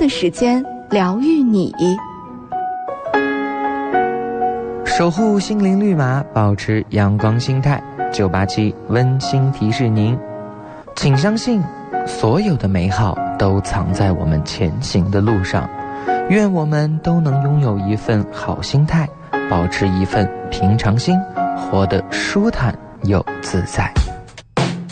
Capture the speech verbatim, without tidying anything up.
的时间疗愈你， 守护心灵绿码，保持阳光心态。九八七温馨提示您，请相信所有的美好都藏在我们前行的路上。愿我们都能拥有一份好心态，保持一份平常心，活得舒坦又自在。